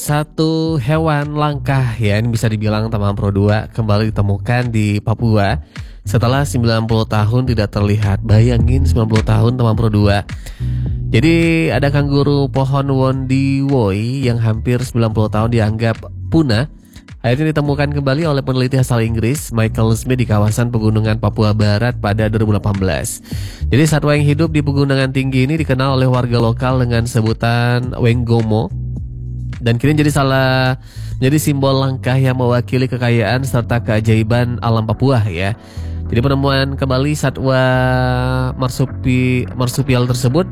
Satu hewan langka ya, ini bisa dibilang Taman Pro 2 kembali ditemukan di Papua setelah 90 tahun tidak terlihat. Bayangin 90 tahun Taman Pro 2. Jadi ada kanguru pohon Wondiwoi yang hampir 90 tahun dianggap punah. Akhirnya ditemukan kembali oleh peneliti asal Inggris Michael Smith di kawasan pegunungan Papua Barat pada 2018. Jadi satwa yang hidup di pegunungan tinggi ini dikenal oleh warga lokal dengan sebutan Wenggomo, dan kini jadi simbol langkah yang mewakili kekayaan serta keajaiban alam Papua ya. Jadi penemuan kembali satwa marsupial tersebut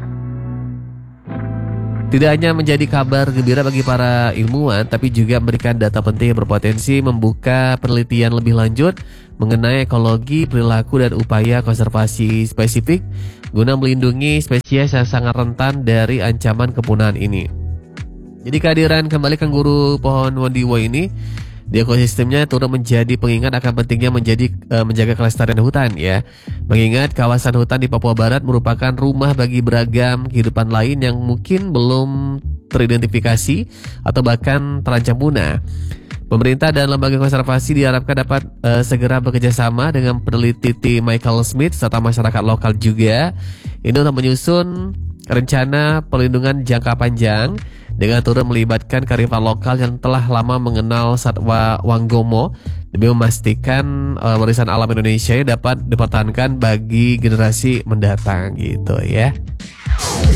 tidak hanya menjadi kabar gembira bagi para ilmuwan, tapi juga memberikan data penting yang berpotensi membuka penelitian lebih lanjut mengenai ekologi, perilaku, dan upaya konservasi spesifik guna melindungi spesies yang sangat rentan dari ancaman kepunahan ini. Jadi kehadiran kembali kanguru pohon Wondiwoi ini di ekosistemnya turut menjadi pengingat akan pentingnya menjaga kelestarian hutan ya. Mengingat kawasan hutan di Papua Barat merupakan rumah bagi beragam kehidupan lain yang mungkin belum teridentifikasi atau bahkan terancam punah. Pemerintah dan lembaga konservasi diharapkan dapat segera bekerjasama dengan peneliti Michael Smith serta masyarakat lokal juga ini untuk menyusun rencana perlindungan jangka panjang dengan turut melibatkan kearifan lokal yang telah lama mengenal satwa Wanggomo demi memastikan warisan alam Indonesia dapat dipertahankan bagi generasi mendatang gitu ya.